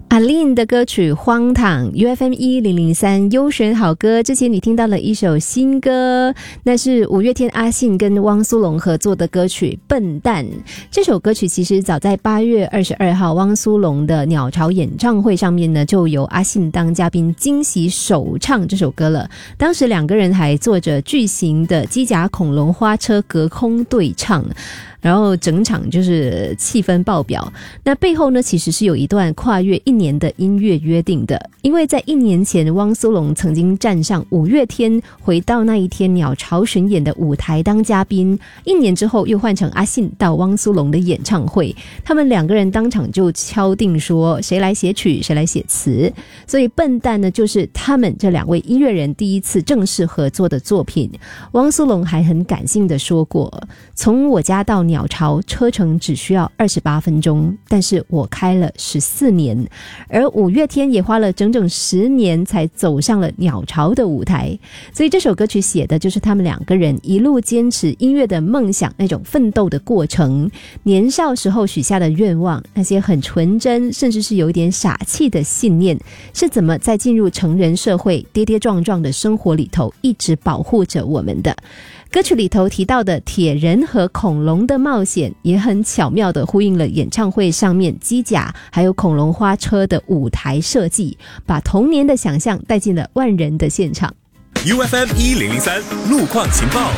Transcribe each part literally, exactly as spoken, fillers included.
阿令的歌曲《荒唐》 U F M 一零零三优选好歌。之前你听到了一首新歌，那是五月天阿信跟汪苏泷合作的歌曲《笨蛋》。这首歌曲其实早在八月二十二号汪苏泷的鸟巢演唱会上面呢，就由阿信当嘉宾惊喜首唱这首歌了。当时两个人还坐着巨型的机甲恐龙花车隔空对唱，然后整场就是气氛爆表。那背后呢，其实是有一段跨越一年的音乐约定的，因为在一年前汪苏泷曾经站上五月天回到那一天鸟巢巡演的舞台当嘉宾，一年之后又换成阿信到汪苏泷的演唱会，他们两个人当场就敲定说谁来写曲谁来写词，所以笨蛋呢就是他们这两位音乐人第一次正式合作的作品。汪苏泷还很感性的说过，从我家到鸟巢车程只需要二十八分钟，但是我开了十四年，而五月天也花了整整十年才走上了鸟巢的舞台。所以这首歌曲写的就是他们两个人一路坚持音乐的梦想，那种奋斗的过程，年少时候许下的愿望，那些很纯真甚至是有一点傻气的信念，是怎么在进入成人社会跌跌撞撞的生活里头一直保护着我们的。歌曲里头提到的铁人和恐龙的冒险，也很巧妙地呼应了演唱会上面机甲还有恐龙花车的舞台设计，把童年的想象带进了万人的现场。 U F M 一零零三路况情报，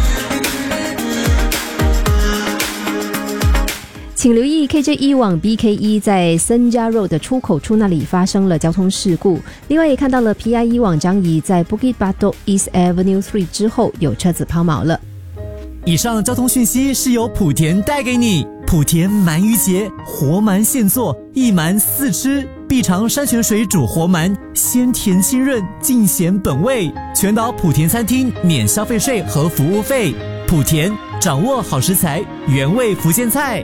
请留意 K J 一 往 B K 一 在森加 Road 的出口处那里发生了交通事故。另外也看到了 P I 一 往张仪在 Bukit Batok East Avenue 三之后有车子抛锚了。 以上交通讯息是由莆田带给你。莆田鳗鱼节，活鳗现做，一鳗四吃，必尝山泉水煮活鳗，鲜甜清润，尽显本味。全岛莆田餐厅免消费税和服务费。莆田掌握好食材，原味福建菜。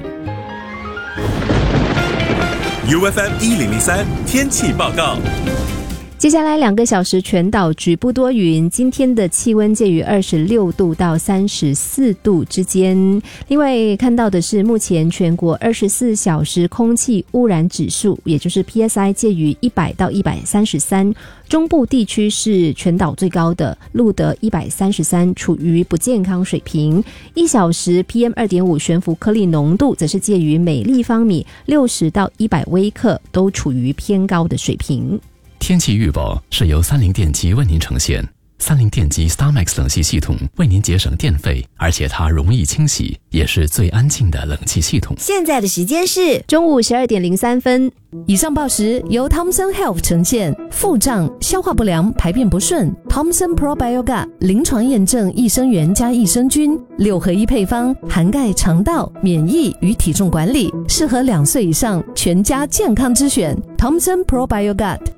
U F M 一零零三天气报告。 接下来两个小时全岛局部多云，今天的气温介于二十六度到三十四度之间。另外看到的是目前全国二十四小时空气污染指数，也就是 P S I 介于一百到一百三十三，中部地区是全岛最高的，录得一百三十三，处于不健康水平。一小时 P M 二点五 悬浮颗粒浓度则是介于每立方米六十到一百微克，都处于偏高的水平。 天气预报是由三菱电机为您呈现。三菱电机 StarMax 冷气系统为您节省电费，而且它容易清洗，也是最安静的冷气系统。 现在的时间是中午十二点零三分。 以上报时由 Thomson Health 呈现。腹胀、消化不良、排便不顺， Thomson Probiogat 临床验证益生元加益生菌，六合一配方，涵盖肠道、免疫与体重管理，适合两岁以上全家健康之选。 Thomson Probiogat